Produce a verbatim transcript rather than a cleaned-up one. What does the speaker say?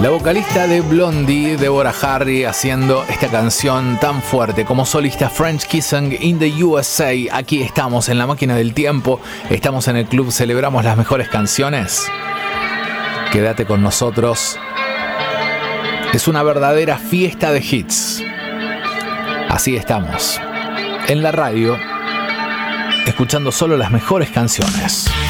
La vocalista de Blondie, Deborah Harry, haciendo esta canción tan fuerte como solista. French Kissing in the U S A. Aquí estamos en la máquina del tiempo, estamos en el club, celebramos las mejores canciones. Quédate con nosotros. Es una verdadera fiesta de hits. Así estamos, en la radio, escuchando solo las mejores canciones.